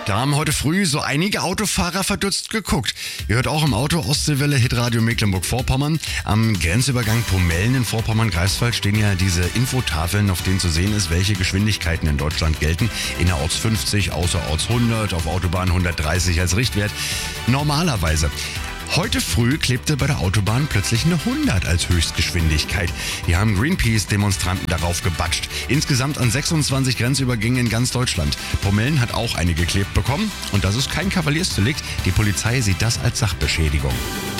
Da haben heute früh so einige Autofahrer verdutzt geguckt. Ihr hört auch im Auto Ostseewelle Hitradio Mecklenburg-Vorpommern. Am Grenzübergang Pomellen in Vorpommern-Greifswald stehen ja diese Infotafeln, auf denen zu sehen ist, welche Geschwindigkeiten in Deutschland gelten. Innerorts 50, außerorts 100, auf Autobahn 130 als Richtwert. Normalerweise. Heute früh klebte bei der Autobahn plötzlich eine 100 als Höchstgeschwindigkeit. Hier haben Greenpeace-Demonstranten darauf gebatscht. Insgesamt an 26 Grenzübergängen in ganz Deutschland. Pomellen hat auch eine geklebt bekommen. Und das ist kein Kavaliersdelikt. Die Polizei sieht das als Sachbeschädigung.